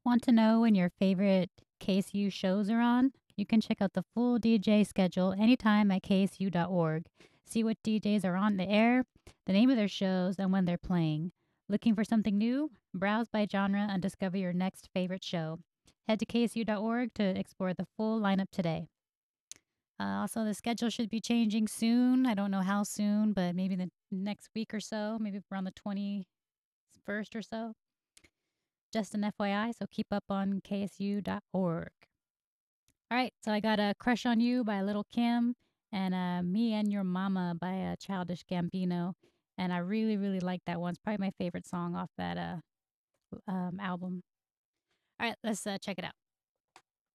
Want to know when your favorite KSU shows are on? You can check out the full DJ schedule anytime at ksu.org. See what DJs are on the air, the name of their shows, and when they're playing. Looking for something new? Browse by genre and discover your next favorite show. Head to ksu.org to explore the full lineup today. Also, the schedule should be changing soon. I don't know how soon, but maybe the next week or so, maybe around the 21st or so. Just an FYI, so keep up on ksu.org. All right, so I got a Crush on You by Little Kim and Me and Your Mama by Childish Gambino. And I really, really like that one. It's probably my favorite song off that album. All right, let's check it out.